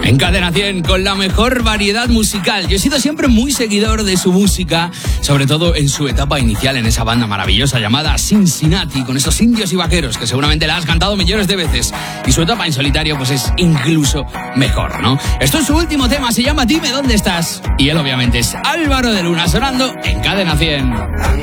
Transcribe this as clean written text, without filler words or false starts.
En Cadena 100, con la mejor variedad musical. Yo he sido siempre muy seguidor de su música, sobre todo en su etapa inicial en esa banda maravillosa llamada Cincinnati, con esos indios y vaqueros que seguramente la has cantado millones de veces. Y su etapa en solitario pues es incluso mejor, ¿no? Esto es su último tema, se llama Dime dónde estás. Y él obviamente es Álvaro de Luna, sonando en Cadena 100.